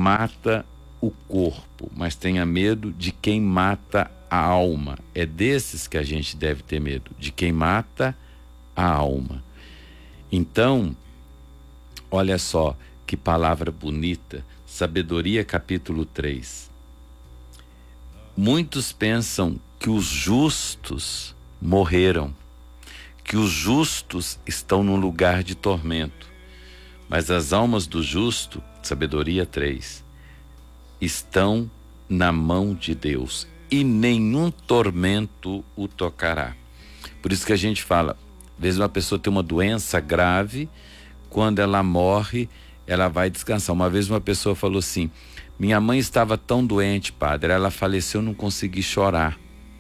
mata o corpo, mas tenha medo de quem mata a alma. É desses que a gente deve ter medo, de quem mata a alma. Então, olha só que palavra bonita, Sabedoria capítulo 3. Muitos pensam que os justos morreram, que os justos estão num lugar de tormento, mas as almas do justo, Sabedoria 3, estão na mão de Deus e nenhum tormento o tocará. Por isso que a gente fala, às vezes uma pessoa tem uma doença grave, quando ela morre, ela vai descansar. Uma vez uma pessoa falou assim: minha mãe estava tão doente, padre, ela faleceu, eu não consegui chorar.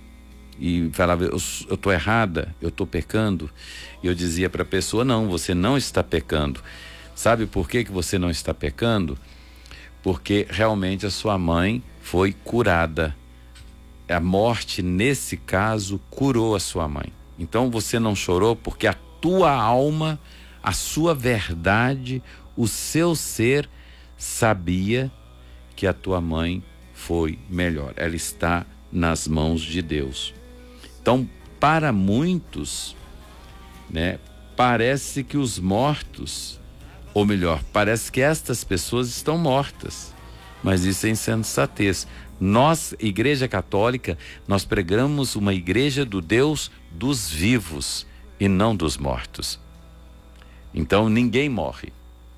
E falava, eu estou errada, eu estou pecando. E eu dizia para a pessoa, não, você não está pecando. Sabe por que você não está pecando? Porque realmente a sua mãe foi curada. A morte, nesse caso, curou a sua mãe. Então você não chorou porque a tua alma, a sua verdade, o seu ser sabia que a tua mãe foi melhor. Ela está nas mãos de Deus. Então, para muitos, né, parece que os mortos, ou melhor, parece que estas pessoas estão mortas, mas isso é insensatez. Nós, Igreja Católica, nós pregamos uma igreja do Deus dos vivos e não dos mortos. Então ninguém morre,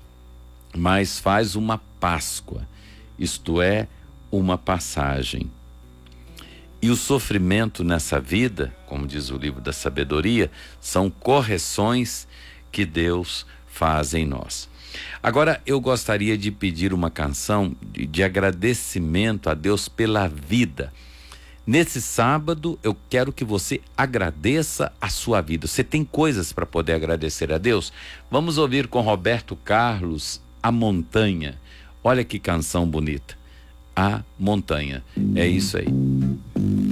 mas faz uma Páscoa, isto é, uma passagem. E o sofrimento nessa vida, como diz o livro da Sabedoria, são correções que Deus faz em nós. Agora eu gostaria de pedir uma canção de agradecimento a Deus pela vida. Nesse sábado eu quero que você agradeça a sua vida. Você tem coisas para poder agradecer a Deus? Vamos ouvir com Roberto Carlos, A Montanha. Olha que canção bonita. A Montanha. É isso aí.